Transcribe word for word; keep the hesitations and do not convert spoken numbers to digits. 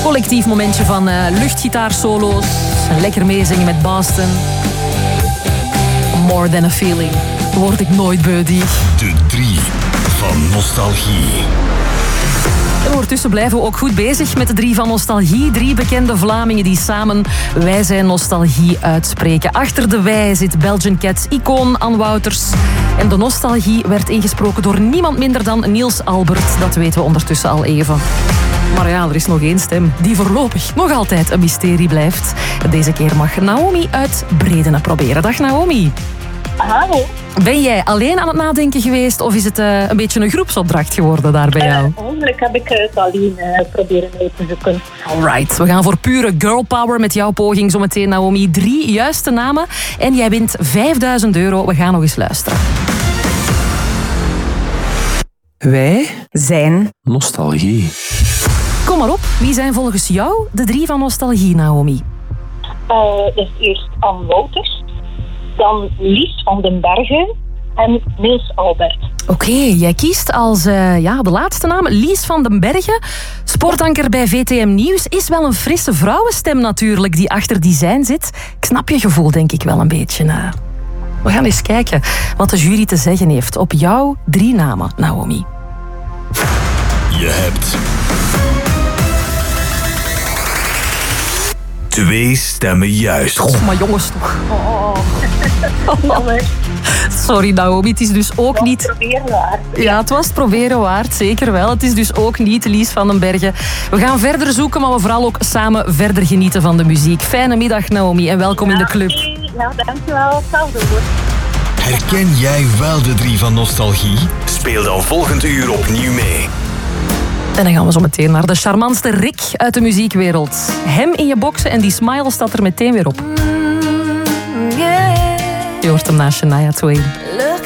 Collectief momentje van uh, luchtgitaarsolo's. En lekker meezingen met Boston. More than a feeling. Word ik nooit beu die. De drie van Nostalgie. En ondertussen blijven we ook goed bezig met de drie van Nostalgie. Drie bekende Vlamingen die samen Wij zijn Nostalgie uitspreken. Achter de wij zit Belgian Cats icoon Ann Wouters. En de nostalgie werd ingesproken door niemand minder dan Niels Albert. Dat weten we ondertussen al even. Maar ja, er is nog één stem die voorlopig nog altijd een mysterie blijft. Deze keer mag Naomi uit Bredene proberen. Dag Naomi. Hallo. Ben jij alleen aan het nadenken geweest of is het uh, een beetje een groepsopdracht geworden daar bij jou? Uh, eigenlijk heb ik het alleen uh, proberen uit te zoeken. Alright, we gaan voor pure girl power met jouw poging zometeen, Naomi. Drie juiste namen en jij wint vijfduizend euro. We gaan nog eens luisteren. Wij zijn Nostalgie. Kom maar op, wie zijn volgens jou de drie van Nostalgie, Naomi? Uh, dus eerst Ann Wouters, dan Lies van den Bergen en Niels Albert. Oké, okay, jij kiest als uh, ja, de laatste naam Lies van den Bergen. Sportanker bij V T M Nieuws. Is wel een frisse vrouwenstem natuurlijk die achter design zit. Ik snap je gevoel denk ik wel een beetje. Uh. We gaan eens kijken wat de jury te zeggen heeft op jouw drie namen, Naomi. Je hebt twee stemmen juist. Oh, maar jongens toch. Oh. Jammer. Sorry Naomi, het is dus ook het niet... proberen waard. Ja, het was het proberen waard, zeker wel. Het is dus ook niet Lies van den Bergen. We gaan verder zoeken, maar we vooral ook samen verder genieten van de muziek. Fijne middag Naomi en welkom ja, in de club. Ja, dankjewel. Hetzelfde hoor. Herken jij wel de drie van Nostalgie? Speel dan volgend uur opnieuw mee. En dan gaan we zo meteen naar de charmantste Rick uit de muziekwereld. Hem in je boksen en die smile staat er meteen weer op. Je hoort hem na Shania Twain.